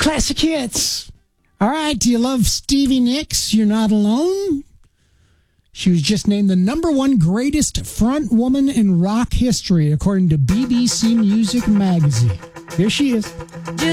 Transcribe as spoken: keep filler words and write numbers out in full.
Classic hits. All right, do you love Stevie Nicks? You're not alone. She was just named the number one greatest front woman in rock history, according to B B C Music Magazine. Here she is.